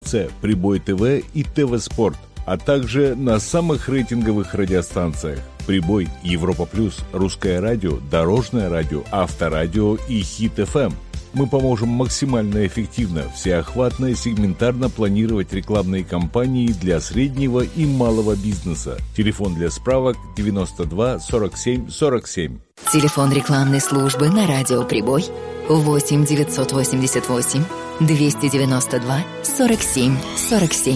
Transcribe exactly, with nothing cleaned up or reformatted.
Це Прибой ТВ и ТВ Спорт, а также на самых рейтинговых радиостанциях: Прибой, Европа Плюс, Русское радио, Дорожное радио, Авторадио и Хит эф эм. Мы поможем максимально эффективно, всеохватно и сегментарно планировать рекламные кампании для среднего и малого бизнеса. Телефон для справок девяносто два сорок семь сорок семь. Телефон рекламной службы на радио «Прибой» восемь девятьсот восемьдесят восемь двести девяносто два сорок семь сорок семь.